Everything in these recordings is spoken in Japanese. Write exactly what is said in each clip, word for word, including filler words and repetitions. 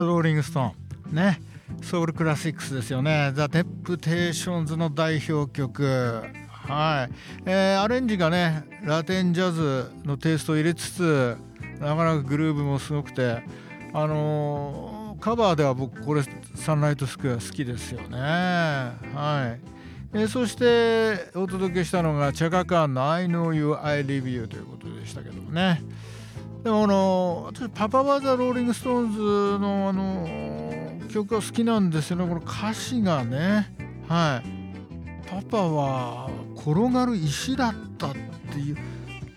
ローリングストーンね、ソウルクラシックスですよね。ザ・テンプテーションズの代表曲。はい、えーアレンジがねラテンジャズのテイストを入れつつ、なかなかグルーヴもすごくて、あのーカバーでは僕これサンライトスクエア好きですよね。はい、えーそしてお届けしたのがチャカカーンの I know you, I live you ということでしたけどもね。でもあの私パパはザ・ローリングストーンズのあの曲が好きなんですよね。この歌詞がね、はい、パパは転がる石だったっていう、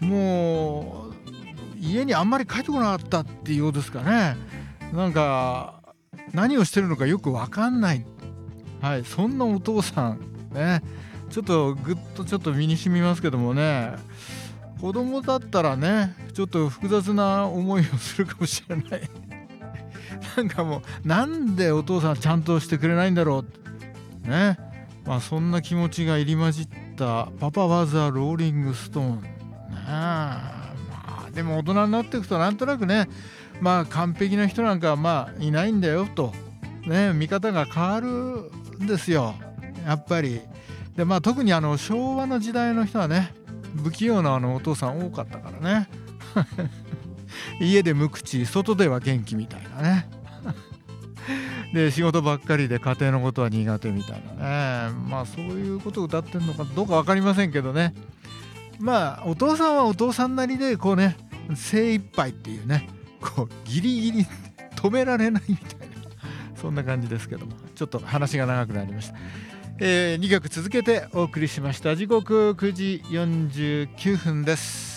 もう家にあんまり帰ってこなかったっていうようですかね。なんか何をしてるのかよくわかんない、はい、そんなお父さんね、ちょっとぐっとちょっと身に染みますけどもね。子供だったらねちょっと複雑な思いをするかもしれないなんかもうなんでお父さんちゃんとしてくれないんだろうね。まあそんな気持ちが入り混じったパパはザ・ローリングストーンね。まあでも大人になっていくとなんとなくね、まあ完璧な人なんかまあいないんだよとね、見方が変わるんですよやっぱり。でまあ特にあの昭和の時代の人はね不器用なあのお父さん多かったからね家で無口外では元気みたいなねで仕事ばっかりで家庭のことは苦手みたいなね。まあそういうことを歌ってんのかどうか分かりませんけどね。まあお父さんはお父さんなりでこうね精一杯っていうね、こうギリギリ止められないみたいな、そんな感じですけども、ちょっと話が長くなりました。えー、にきょく続けてお送りしました。時刻くじよんじゅうきゅうふんです。